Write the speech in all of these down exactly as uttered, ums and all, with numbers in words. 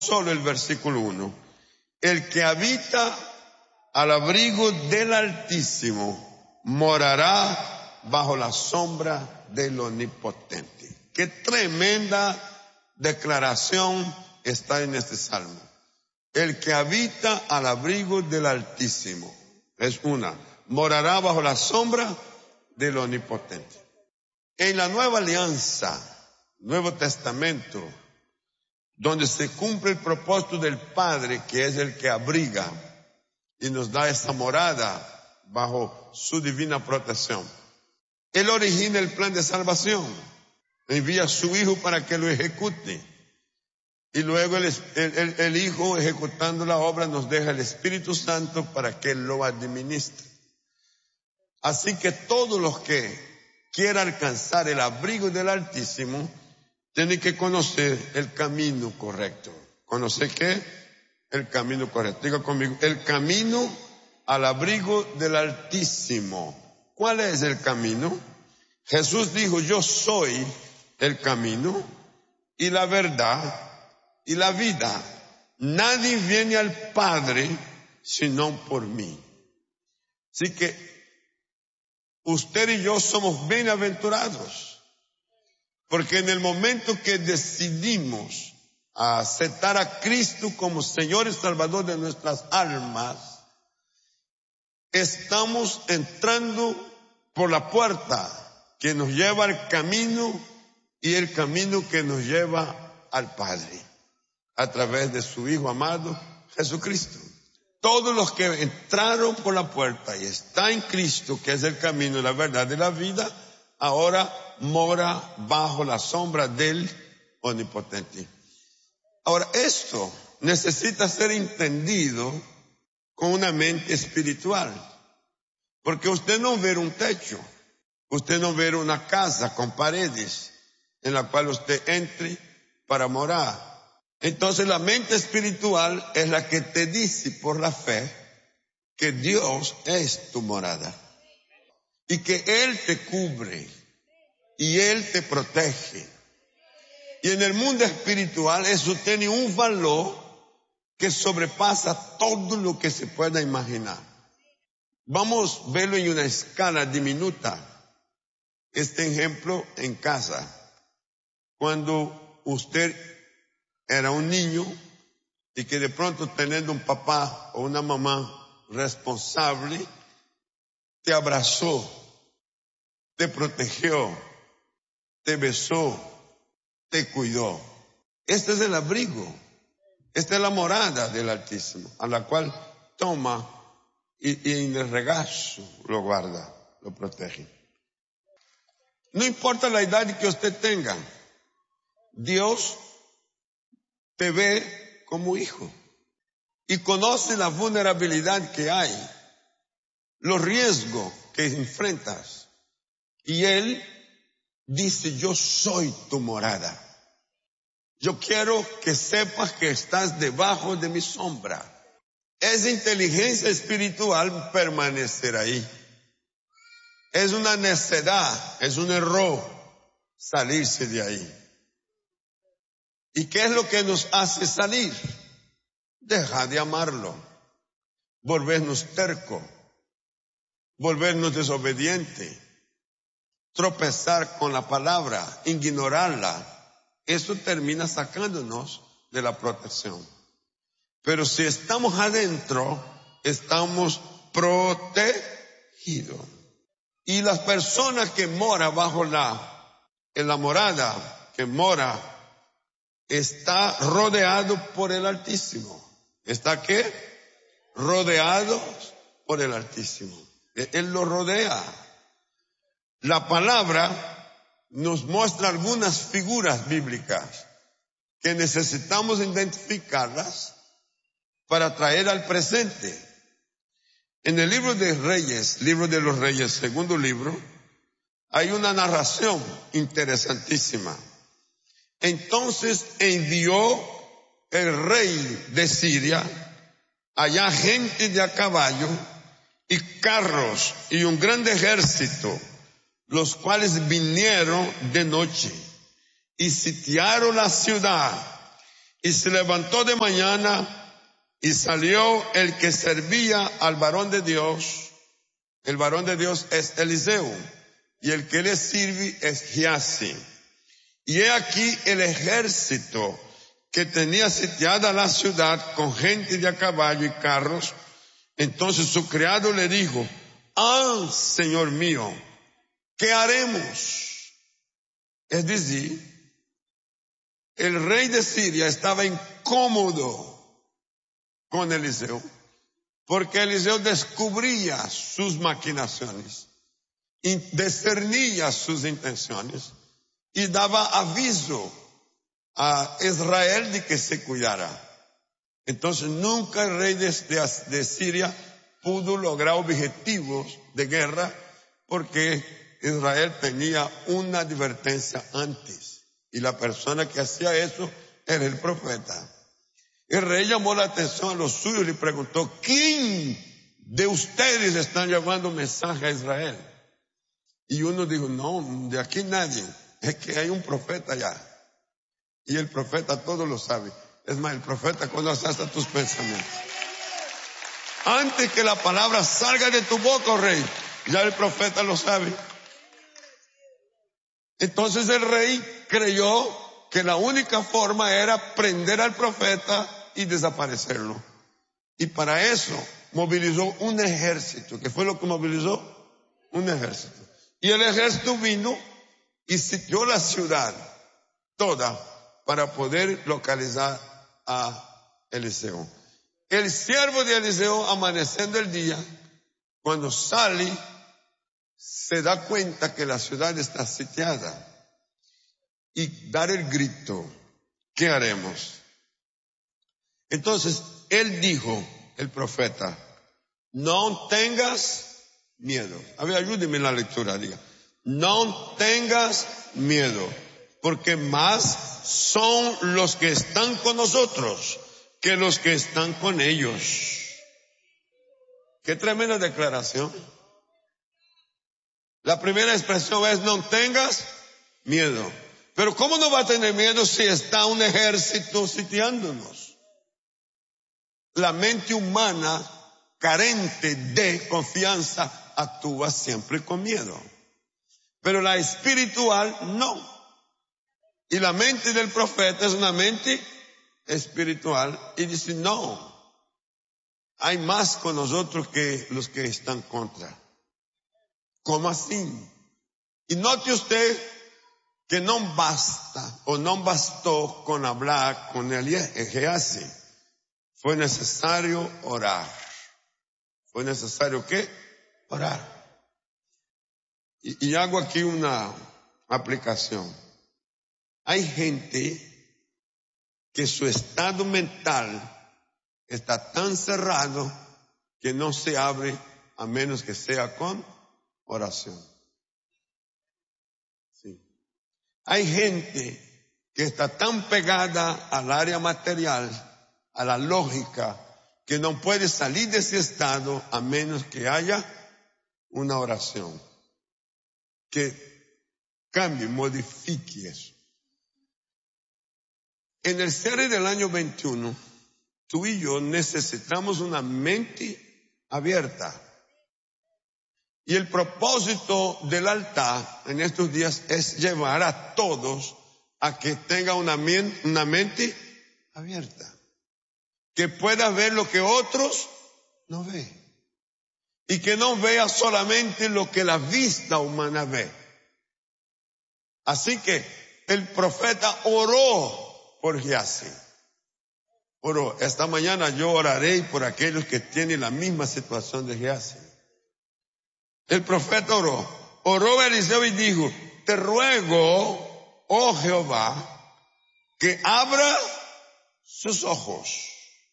solo el versículo uno. El que habita al abrigo del Altísimo morará bajo la sombra del Omnipotente. Qué tremenda declaración está en este salmo. El que habita al abrigo del Altísimo, es una, morará bajo la sombra del Omnipotente. En la Nueva Alianza, Nuevo Testamento, donde se cumple el propósito del Padre, que es el que abriga y nos da esa morada bajo su divina protección. Él origina el plan de salvación, envía a su Hijo para que lo ejecute. Y luego el, el, el, el Hijo, ejecutando la obra, nos deja el Espíritu Santo para que Él lo administre. Así que todos los que quieran alcanzar el abrigo del Altísimo tienen que conocer el camino correcto. ¿Conocer qué? El camino correcto. Diga conmigo, el camino al abrigo del Altísimo. ¿Cuál es el camino? Jesús dijo, yo soy el camino y la verdad y la vida. Nadie viene al Padre sino por mí. Así que usted y yo somos bienaventurados, porque en el momento que decidimos aceptar a Cristo como Señor y Salvador de nuestras almas, estamos entrando por la puerta que nos lleva al camino y el camino que nos lleva al Padre, a través de su Hijo amado, Jesucristo. Todos los que entraron por la puerta y están en Cristo, que es el camino, la verdad y la vida, ahora mora bajo la sombra del Omnipotente. Ahora, esto necesita ser entendido con una mente espiritual, porque usted no ve un techo, usted no ve una casa con paredes en la cual usted entre para morar. Entonces la mente espiritual es la que te dice por la fe que Dios es tu morada y que Él te cubre y Él te protege. Y en el mundo espiritual eso tiene un valor que sobrepasa todo lo que se pueda imaginar. Vamos a verlo en una escala diminuta. Este ejemplo en casa. Cuando usted era un niño y que de pronto teniendo un papá o una mamá responsable, te abrazó, te protegió, te besó, te cuidó. Este es el abrigo, esta es la morada del Altísimo, a la cual toma y, y en el regazo lo guarda, lo protege. No importa la edad que usted tenga, Dios te ve como hijo y conoce la vulnerabilidad que hay, los riesgos que enfrentas. Y Él dice, yo soy tu morada. Yo quiero que sepas que estás debajo de mi sombra. Es inteligencia espiritual permanecer ahí. Es una necedad, es un error salirse de ahí. ¿Y qué es lo que nos hace salir? Dejar de amarlo, volvernos terco, volvernos desobediente, tropezar con la palabra, ignorarla. Eso termina sacándonos de la protección. Pero si estamos adentro, estamos protegidos. Y las personas que moran bajo la, en la morada, que mora, está rodeado por el Altísimo. ¿Está qué? Rodeado por el Altísimo. Él lo rodea. La palabra nos muestra algunas figuras bíblicas que necesitamos identificarlas para traer al presente. En el libro de Reyes, libro de los Reyes, segundo libro, hay una narración interesantísima. Entonces envió el rey de Siria allá gente de a caballo y carros y un grande ejército, los cuales vinieron de noche y sitiaron la ciudad Y se levantó de mañana y salió el que servía al varón de Dios. El varón de Dios es Eliseo, y el que le sirve es Giasi. Y he aquí el ejército que tenía sitiada la ciudad con gente de a caballo y carros. Entonces su criado le dijo: ah, Señor mío, ¿qué haremos? Es decir, el rey de Siria estaba incómodo con Eliseo, porque Eliseo descubría sus maquinaciones, y discernía sus intenciones y daba aviso a Israel de que se cuidara. Entonces nunca el rey de, de, de Siria pudo lograr objetivos de guerra, porque Israel tenía una advertencia antes, y la persona que hacía eso era el profeta. El rey llamó la atención a los suyos y le preguntó: ¿quién de ustedes están llevando mensaje a Israel? Y uno dijo: no, de aquí nadie, es que hay un profeta allá. Y el profeta todo lo sabe. Es más, el profeta conoce hasta tus pensamientos. Antes que la palabra salga de tu boca, oh rey, ya el profeta lo sabe. Entonces el rey creyó que la única forma era prender al profeta y desaparecerlo. Y para eso movilizó un ejército. ¿Qué fue lo que movilizó? Un ejército. Y el ejército vino y sitió la ciudad toda para poder localizar a Eliseo. El siervo de Eliseo, amaneciendo el día, cuando sale, se da cuenta que la ciudad está sitiada y dar el grito: ¿qué haremos? Entonces, él dijo, el profeta: no tengas miedo. A ver, ayúdeme en la lectura, diga: no tengas miedo, porque más son los que están con nosotros que los que están con ellos. Qué tremenda declaración. La primera expresión es: no tengas miedo. Pero ¿cómo no va a tener miedo si está un ejército sitiándonos? La mente humana, carente de confianza, actúa siempre con miedo. Pero la espiritual no. Y la mente del profeta es una mente espiritual, y dice: no, hay más con nosotros que los que están contra. ¿Cómo así? Y note usted que no basta, o no bastó con hablar con Giasi. Fue necesario orar. ¿Fue necesario qué? Orar. Y, y hago aquí una aplicación. Hay gente que su estado mental está tan cerrado que no se abre a menos que sea con oración. Sí. Hay gente que está tan pegada al área material, a la lógica, que no puede salir de ese estado a menos que haya una oración que cambie, modifique eso. En el cierre del año veintiuno, tú y yo necesitamos una mente abierta. Y el propósito del altar en estos días es llevar a todos a que tengan una, una mente abierta, que pueda ver lo que otros no ven, y que no vea solamente lo que la vista humana ve. Así que el profeta oró por Giasi. Oró. Esta mañana yo oraré por aquellos que tienen la misma situación de Giasi. El profeta oró. Oró Eliseo y dijo: te ruego, oh Jehová, que abra sus ojos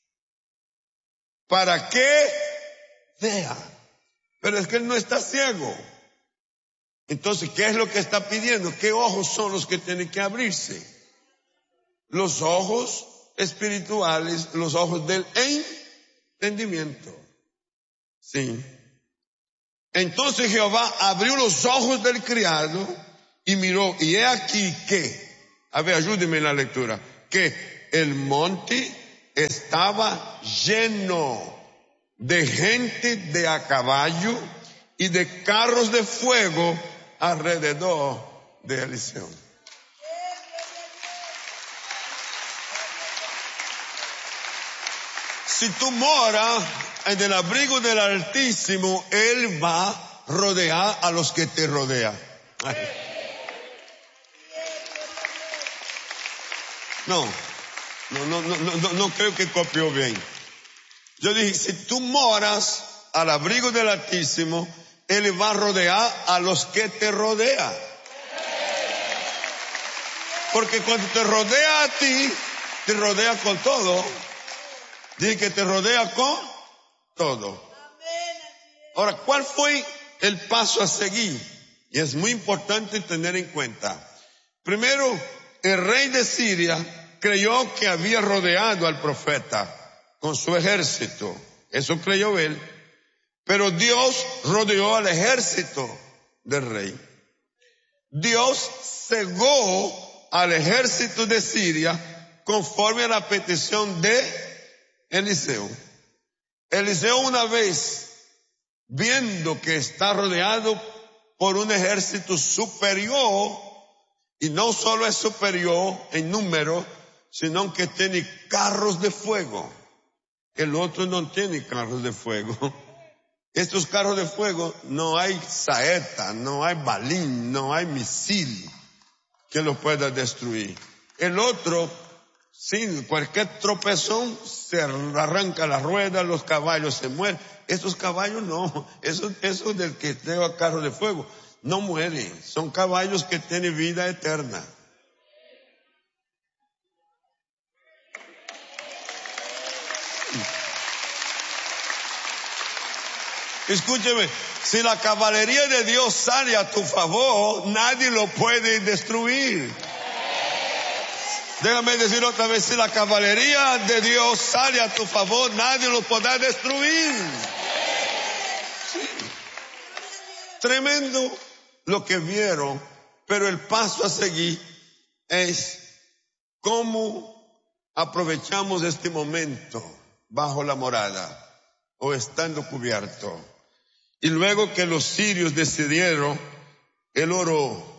para que vea. Pero es que él no está ciego. Entonces, ¿qué es lo que está pidiendo? ¿Qué ojos son los que tienen que abrirse? Los ojos espirituales, los ojos del entendimiento. Sí. Entonces Jehová abrió los ojos del criado y miró, y he aquí que, a ver, ayúdeme en la lectura, que el monte estaba lleno de gente de a caballo y de carros de fuego alrededor de Eliseo. Si tú moras en el abrigo del Altísimo, Él va a rodear a los que te rodean. Ay. No, no, no, no, no, no creo que copió bien. Yo dije, si tú moras al abrigo del Altísimo, Él va a rodear a los que te rodean. Porque cuando te rodea a ti, te rodea con todo. Dije que te rodea con todo. Ahora, ¿cuál fue el paso a seguir? Y es muy importante tener en cuenta. Primero, el rey de Siria creyó que había rodeado al profeta con su ejército. Eso creyó él. Pero Dios rodeó al ejército del rey. Dios cegó al ejército de Siria conforme a la petición de Eliseo. Eliseo, una vez viendo que está rodeado por un ejército superior, y no solo es superior en número, sino que tiene carros de fuego. El otro no tiene carros de fuego. Estos carros de fuego no hay saeta, no hay balín, no hay misil que lo pueda destruir. El otro, sin cualquier tropezón, se arranca la rueda, los caballos se mueren. Estos caballos no, esos, esos del que lleva carro de fuego, no mueren. Son caballos que tienen vida eterna. Escúcheme, si la caballería de Dios sale a tu favor, nadie lo puede destruir. Déjame decir otra vez, si la caballería de Dios sale a tu favor, nadie lo podrá destruir. Sí. Tremendo lo que vieron, pero el paso a seguir es cómo aprovechamos este momento bajo la morada o estando cubierto. Y luego que los sirios decidieron, él oró.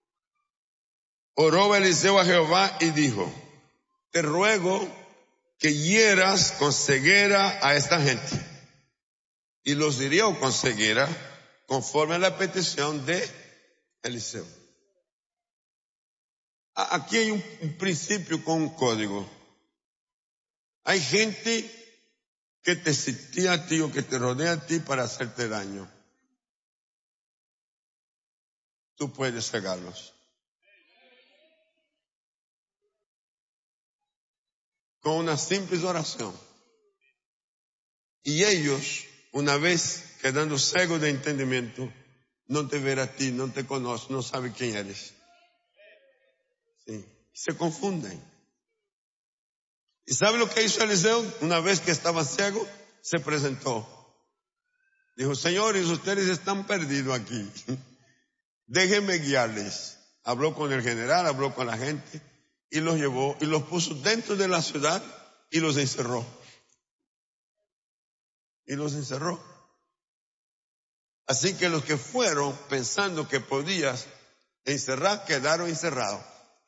Oró Eliseo a Jehová y dijo, te ruego que hieras con ceguera a esta gente. Y los hirió con ceguera conforme a la petición de Eliseo. Aquí hay un, un principio con un código. Hay gente que te sitía a ti o que te rodea a ti para hacerte daño. Tú puedes cegarlos. Con una simple oración. Y ellos, una vez quedando ciegos de entendimiento, no te verán a ti, no te conocen, no saben quién eres. Sí. Se confunden. ¿Y sabe lo que hizo Eliseo? Una vez que estaba ciego, se presentó. Dijo, señores, ustedes están perdidos aquí. Déjenme guiarles. Habló con el general, habló con la gente y los llevó y los puso dentro de la ciudad y los encerró. Y los encerró. Así que los que fueron pensando que podías encerrar, quedaron encerrados.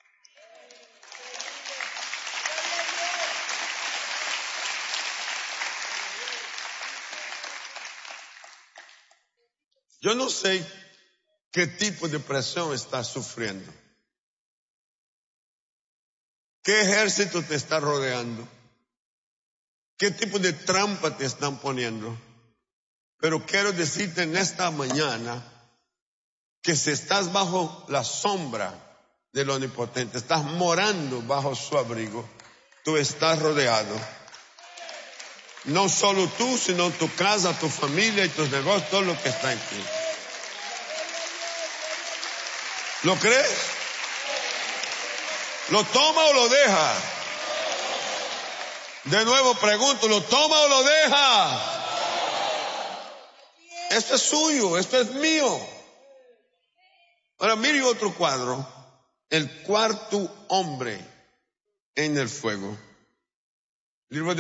Yo no sé qué tipo de presión estás sufriendo. ¿Qué ejército te está rodeando? ¿Qué tipo de trampa te están poniendo? Pero quiero decirte en esta mañana que si estás bajo la sombra del Omnipotente, estás morando bajo su abrigo, tú estás rodeado. No solo tú, sino tu casa, tu familia y tus negocios, todo lo que está aquí. ¿Lo crees? ¿Lo toma o lo deja? De nuevo pregunto, ¿lo toma o lo deja? Esto es suyo, esto es mío. Ahora mire otro cuarto. El cuarto hombre en el fuego. Libro de